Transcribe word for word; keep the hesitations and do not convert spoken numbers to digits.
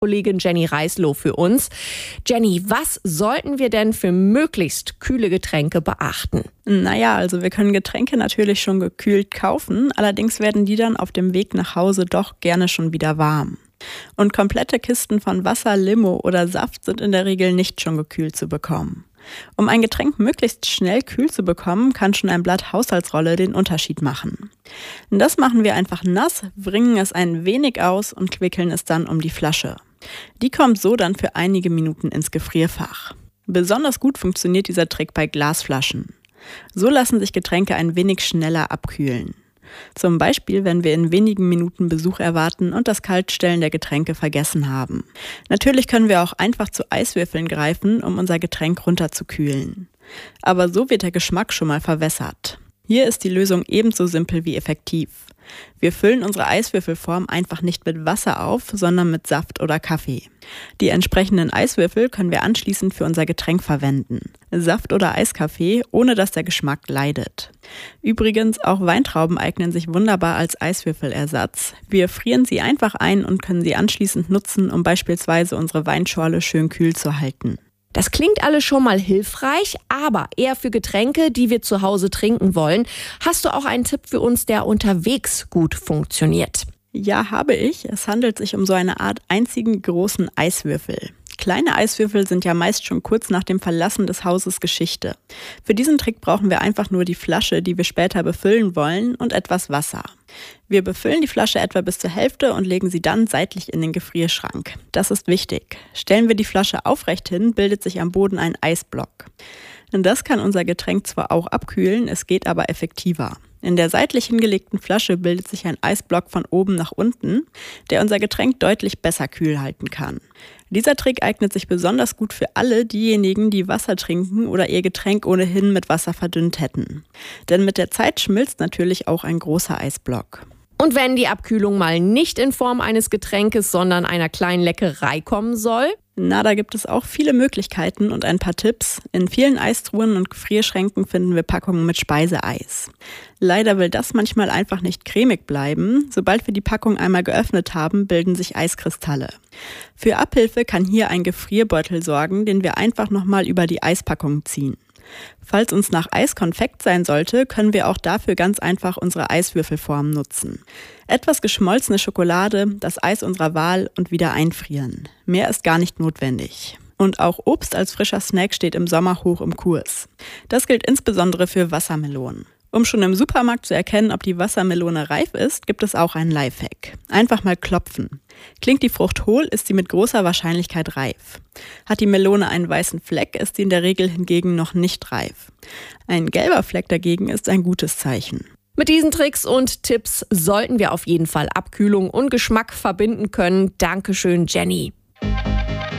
Kollegin Jenny Reisloh für uns. Jenny, was sollten wir denn für möglichst kühle Getränke beachten? Naja, also wir können Getränke natürlich schon gekühlt kaufen, allerdings werden die dann auf dem Weg nach Hause doch gerne schon wieder warm. Und komplette Kisten von Wasser, Limo oder Saft sind in der Regel nicht schon gekühlt zu bekommen. Um ein Getränk möglichst schnell kühl zu bekommen, kann schon ein Blatt Haushaltsrolle den Unterschied machen. Das machen wir einfach nass, wringen es ein wenig aus und wickeln es dann um die Flasche. Die kommt so dann für einige Minuten ins Gefrierfach. Besonders gut funktioniert dieser Trick bei Glasflaschen. So lassen sich Getränke ein wenig schneller abkühlen. Zum Beispiel, wenn wir in wenigen Minuten Besuch erwarten und das Kaltstellen der Getränke vergessen haben. Natürlich können wir auch einfach zu Eiswürfeln greifen, um unser Getränk runterzukühlen. Aber so wird der Geschmack schon mal verwässert. Hier ist die Lösung ebenso simpel wie effektiv. Wir füllen unsere Eiswürfelform einfach nicht mit Wasser auf, sondern mit Saft oder Kaffee. Die entsprechenden Eiswürfel können wir anschließend für unser Getränk verwenden. Saft oder Eiskaffee, ohne dass der Geschmack leidet. Übrigens, auch Weintrauben eignen sich wunderbar als Eiswürfelersatz. Wir frieren sie einfach ein und können sie anschließend nutzen, um beispielsweise unsere Weinschorle schön kühl zu halten. Das klingt alles schon mal hilfreich, aber eher für Getränke, die wir zu Hause trinken wollen. Hast du auch einen Tipp für uns, der unterwegs gut funktioniert? Ja, habe ich. Es handelt sich um so eine Art einzigen großen Eiswürfel. Kleine Eiswürfel sind ja meist schon kurz nach dem Verlassen des Hauses Geschichte. Für diesen Trick brauchen wir einfach nur die Flasche, die wir später befüllen wollen, und etwas Wasser. Wir befüllen die Flasche etwa bis zur Hälfte und legen sie dann seitlich in den Gefrierschrank. Das ist wichtig. Stellen wir die Flasche aufrecht hin, bildet sich am Boden ein Eisblock. Das kann unser Getränk zwar auch abkühlen, es geht aber effektiver. In der seitlich hingelegten Flasche bildet sich ein Eisblock von oben nach unten, der unser Getränk deutlich besser kühl halten kann. Dieser Trick eignet sich besonders gut für alle diejenigen, die Wasser trinken oder ihr Getränk ohnehin mit Wasser verdünnt hätten. Denn mit der Zeit schmilzt natürlich auch ein großer Eisblock. Und wenn die Abkühlung mal nicht in Form eines Getränkes, sondern einer kleinen Leckerei kommen soll? Na, da gibt es auch viele Möglichkeiten und ein paar Tipps. In vielen Eistruhen und Gefrierschränken finden wir Packungen mit Speiseeis. Leider will das manchmal einfach nicht cremig bleiben. Sobald wir die Packung einmal geöffnet haben, bilden sich Eiskristalle. Für Abhilfe kann hier ein Gefrierbeutel sorgen, den wir einfach nochmal über die Eispackung ziehen. Falls uns nach Eis konfekt sein sollte, können wir auch dafür ganz einfach unsere Eiswürfelform nutzen. Etwas geschmolzene Schokolade, das Eis unserer Wahl und wieder einfrieren. Mehr ist gar nicht notwendig. Und auch Obst als frischer Snack steht im Sommer hoch im Kurs. Das gilt insbesondere für Wassermelonen. Um schon im Supermarkt zu erkennen, ob die Wassermelone reif ist, gibt es auch einen Lifehack. Einfach mal klopfen. Klingt die Frucht hohl, ist sie mit großer Wahrscheinlichkeit reif. Hat die Melone einen weißen Fleck, ist sie in der Regel hingegen noch nicht reif. Ein gelber Fleck dagegen ist ein gutes Zeichen. Mit diesen Tricks und Tipps sollten wir auf jeden Fall Abkühlung und Geschmack verbinden können. Dankeschön, Jenny.